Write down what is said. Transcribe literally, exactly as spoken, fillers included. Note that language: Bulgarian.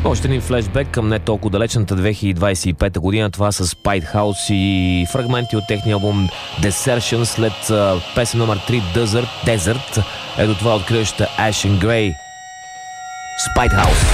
Още един флешбек към не толкова далечната две хиляди двадесет и пета година. Това с Spitehouse и фрагменти от техния албум Desertion след uh, песен номер три Desert. Desert. Ето това откриваща Ashen Grey. Spitehouse.